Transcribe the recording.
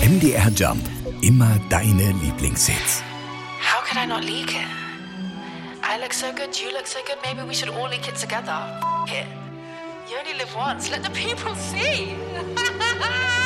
MDR Jump. Immer deine Lieblingshits. How could I not leak it? I look so good, you look so good, maybe we should all leak it together. F it. You only live once, let the people see.